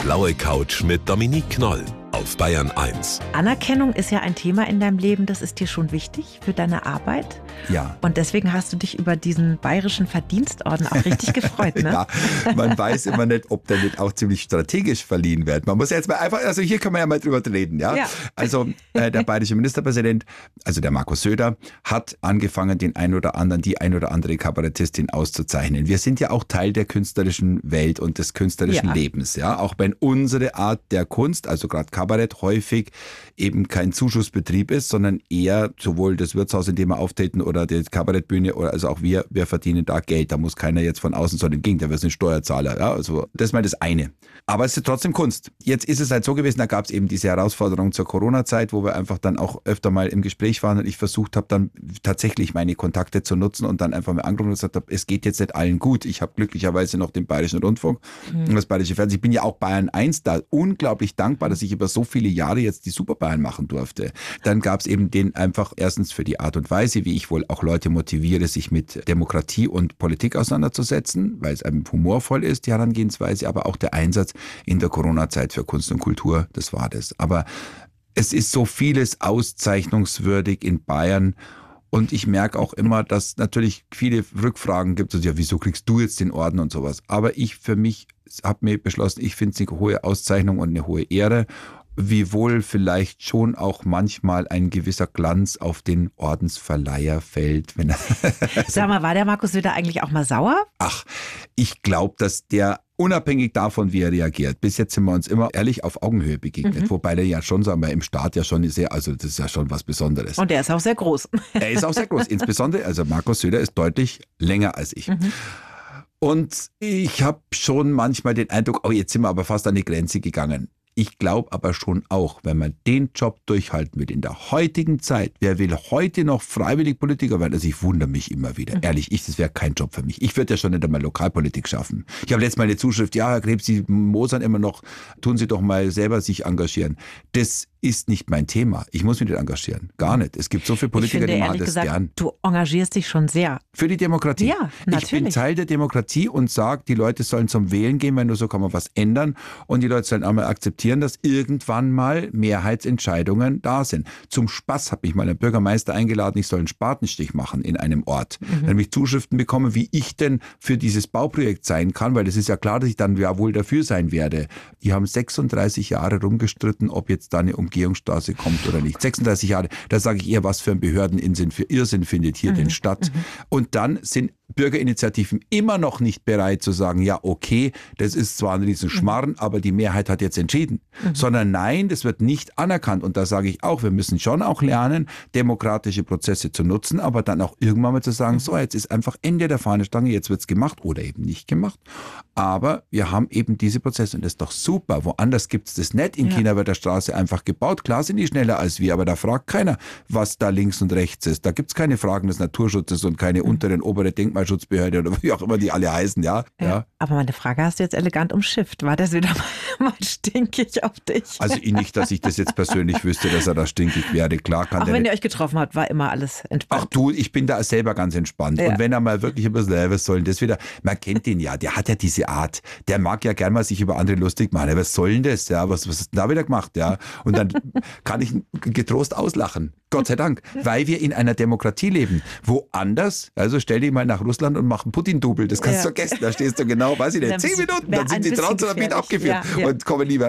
blaue Couch mit Dominique Knoll auf Bayern 1. Anerkennung ist ja ein Thema in deinem Leben, das ist dir schon wichtig für deine Arbeit. Ja. Und deswegen hast du dich über diesen bayerischen Verdienstorden auch richtig gefreut, ne? Ja, man weiß immer nicht, ob der nicht auch ziemlich strategisch verliehen wird. Man muss ja jetzt mal einfach, also hier kann man ja mal drüber reden, ja. Ja. Also der bayerische Ministerpräsident, also der Markus Söder, hat angefangen, die ein oder andere Kabarettistin auszuzeichnen. Wir sind ja auch Teil der künstlerischen Welt und des künstlerischen Lebens, ja. Auch wenn unsere Art der Kunst, also gerade Kabarett, häufig eben kein Zuschussbetrieb ist, sondern eher sowohl das Wirtshaus, in dem wir auftreten, oder die Kabarettbühne, oder also auch wir verdienen da Geld. Da muss keiner jetzt von außen, sondern im Gegenteil, wir sind Steuerzahler. Ja, also das ist mal das eine. Aber es ist trotzdem Kunst. Jetzt ist es halt so gewesen, da gab es eben diese Herausforderung zur Corona-Zeit, wo wir einfach dann auch öfter mal im Gespräch waren und ich versucht habe, dann tatsächlich meine Kontakte zu nutzen und dann einfach mal angerufen und gesagt habe, es geht jetzt nicht allen gut. Ich habe glücklicherweise noch den Bayerischen Rundfunk und das Bayerische Fernsehen. Ich bin ja auch Bayern 1 da unglaublich dankbar, dass ich über so viele Jahre jetzt die Superbayern machen durfte. Dann gab es eben den einfach erstens für die Art und Weise, wie ich wohl auch Leute motiviere, sich mit Demokratie und Politik auseinanderzusetzen, weil es einem humorvoll ist, die Herangehensweise, aber auch der Einsatz in der Corona-Zeit für Kunst und Kultur, das war das. Aber es ist so vieles auszeichnungswürdig in Bayern. Und ich merke auch immer, dass natürlich viele Rückfragen gibt, also ja, wieso kriegst du jetzt den Orden und sowas. Aber ich für mich habe mir beschlossen, ich finde es eine hohe Auszeichnung und eine hohe Ehre, wiewohl vielleicht schon auch manchmal ein gewisser Glanz auf den Ordensverleiher fällt. Wenn Sag mal, war der Markus Söder eigentlich auch mal sauer? Ach, ich glaube, dass der unabhängig davon, wie er reagiert. Bis jetzt sind wir uns immer ehrlich auf Augenhöhe begegnet. Wobei der ja schon, sagen wir, im Staat ja schon sehr, also das ist ja schon was Besonderes. Und er ist auch sehr groß. Er ist auch sehr groß. Insbesondere, also Markus Söder ist deutlich länger als ich. Und ich habe schon manchmal den Eindruck, oh, jetzt sind wir aber fast an die Grenze gegangen. Ich glaube aber schon auch, wenn man den Job durchhalten will in der heutigen Zeit, wer will heute noch freiwillig Politiker werden? Also ich wundere mich immer wieder. Ehrlich, das wäre kein Job für mich. Ich würde ja schon nicht einmal Lokalpolitik schaffen. Ich habe letztes Mal eine Zuschrift, ja, Herr Krebs, Sie mosern immer noch, tun Sie doch mal selber sich engagieren. Das ist nicht mein Thema. Ich muss mich nicht engagieren. Gar nicht. Es gibt so viele Politiker, die machen das gern. Du engagierst dich schon sehr. Für die Demokratie. Ja, natürlich. Ich bin Teil der Demokratie und sage, die Leute sollen zum Wählen gehen, weil nur so kann man was ändern. Und die Leute sollen auch mal akzeptieren, dass irgendwann mal Mehrheitsentscheidungen da sind. Zum Spaß habe ich mal einen Bürgermeister eingeladen, ich soll einen Spatenstich machen in einem Ort. Dann habe ich Zuschriften bekommen, wie ich denn für dieses Bauprojekt sein kann, weil es ist ja klar, dass ich dann ja wohl dafür sein werde. Die haben 36 Jahre rumgestritten, ob jetzt da eine Umgehungsstraße kommt oder nicht. 36 Jahre, da sage ich eher, was für ein Behördeninsinn für Irrsinn findet hier denn statt. Und dann sind Bürgerinitiativen immer noch nicht bereit zu sagen, ja okay, das ist zwar ein Riesenschmarrn, aber die Mehrheit hat jetzt entschieden. Sondern nein, das wird nicht anerkannt. Und da sage ich auch, wir müssen schon auch lernen, demokratische Prozesse zu nutzen, aber dann auch irgendwann mal zu sagen, so jetzt ist einfach Ende der Fahnenstange, jetzt wird's gemacht oder eben nicht gemacht. Aber wir haben eben diese Prozesse und das ist doch super. Woanders gibt's das nicht. In China wird der Straße einfach gebaut. Klar sind die schneller als wir, aber da fragt keiner, was da links und rechts ist. Da gibt's keine Fragen des Naturschutzes und keine untere und obere Denkmalschutzbehörde oder wie auch immer die alle heißen, ja. Aber meine Frage hast du jetzt elegant umschifft. War das wieder mal stinkig auf dich? Also nicht, dass ich das jetzt persönlich wüsste, dass er da stinkig wäre. Klar kann auch der wenn nicht. ihr euch getroffen habt, war immer alles entspannt. Ach du, ich bin da selber ganz entspannt. Ja. Und wenn er mal wirklich ein bisschen, was soll denn das wieder? Man kennt den ja, der hat ja diese Art. Der mag ja gern mal sich über andere lustig machen. Ja, was soll denn das? Ja, was hast du da wieder gemacht? Ja, und dann kann ich ihn getrost auslachen. Gott sei Dank. Weil wir in einer Demokratie leben. Woanders, also stell dich mal nach Russland und mach einen Putin-Double. Das kannst du vergessen. Da stehst du genau, weiß ich nicht, 10 Minuten, dann sind die Trauzerabit abgeführt und kommen lieber